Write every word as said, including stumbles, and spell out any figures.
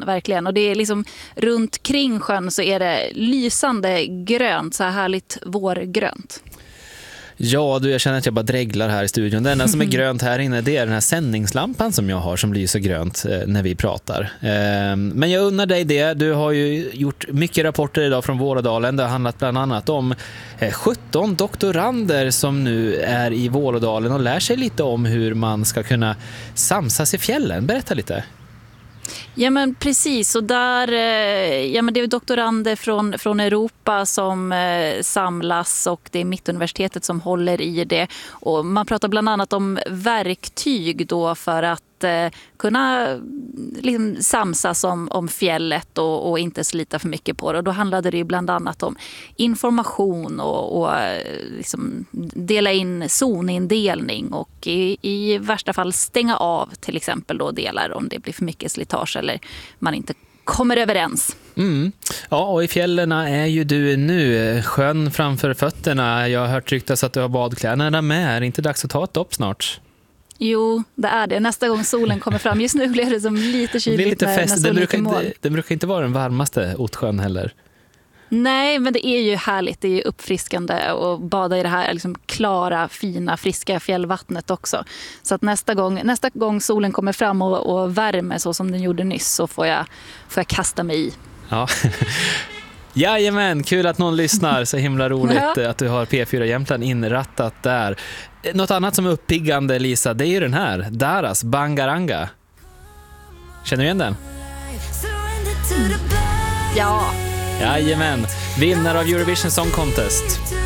sjön, verkligen. Och det är liksom runt kring sjön så är det lysande grönt, så här härligt vårgrönt. Ja, du, jag känner att jag bara dreglar här i studion. Det enda som är grönt här inne, det är den här sändningslampan som jag har som lyser grönt eh, när vi pratar. Eh, men jag unnar dig det. Du har ju gjort mycket rapporter idag från Vålådalen. Det har handlat bland annat om eh, sjutton doktorander som nu är i Vålådalen och lär sig lite om hur man ska kunna samsas i fjällen. Berätta lite. Ja, men precis, och där, ja, men det är doktorander från, från Europa som eh, samlas, och det är Mittuniversitetet som håller i det, och man pratar bland annat om verktyg då för att eh, kunna liksom samsas om, om fjället och, och inte slita för mycket på det. Och då handlade det ju bland annat om information och, och liksom dela in zonindelning och i, i värsta fall stänga av till exempel då delar om det blir för mycket slitage eller man inte kommer överens. Mm. Ja, och i fjällerna är ju du nu, sjön framför fötterna. Jag har hört ryktas att du har badkläderna med. Är det inte dags att ta ett dopp snart? Jo, det är det. Nästa gång solen kommer fram. Just nu blir det som lite kyligt. Det blir lite när, fest. när Den brukar, mål. inte, den brukar inte vara den varmaste Ottsjön heller. Nej, men det är ju härligt. Det är ju uppfriskande att bada i det här liksom klara, fina, friska fjällvattnet också. Så att nästa gång, nästa gång solen kommer fram och, och värmer så som den gjorde nyss, så får jag, får jag kasta mig i. Ja. Jajamän, kul att någon lyssnar. Så himla roligt ja. Att du har P fyra Jämtland inrattat där. Något annat som är uppiggande, Lisa, det är ju den här Daras Bangaranga. Känner du igen den? Ja. Jajamän, vinnare av Eurovision Song Contest.